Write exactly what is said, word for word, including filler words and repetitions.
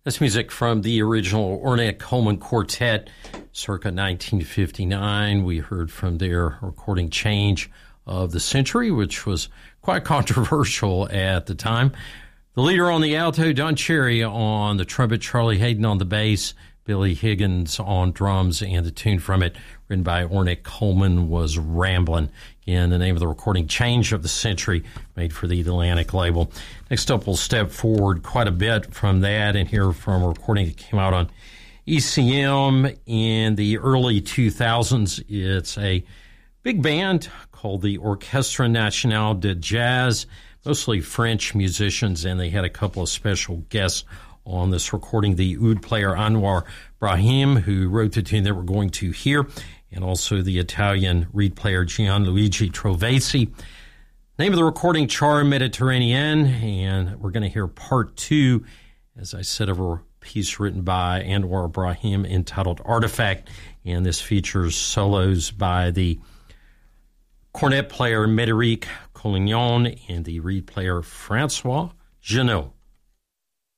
That's music from the original Ornette Coleman Quartet, circa nineteen fifty-nine. We heard from their recording Change of the Century, which was quite controversial at the time. The leader on the alto, Don Cherry on the trumpet, Charlie Hayden on the bass, Billy Higgins on drums, and the tune from it, written by Ornette Coleman, was Ramblin'. Again, the name of the recording, Change of the Century, made for the Atlantic label. Next up, we'll step forward quite a bit from that and hear from a recording that came out on E C M in the early two thousands. It's a big band called the Orchestre Nationale de Jazz, mostly French musicians, and they had a couple of special guests on this recording, the oud player Anwar Brahim, who wrote the tune that we're going to hear, and also the Italian reed player Gianluigi Trovesi. Name of the recording, Char Mediterranean, and we're going to hear part two, as I said, of a piece written by Anwar Brahim entitled Artifact, and this features solos by the cornet player Médéric Collignon and the reed player Francois Genot.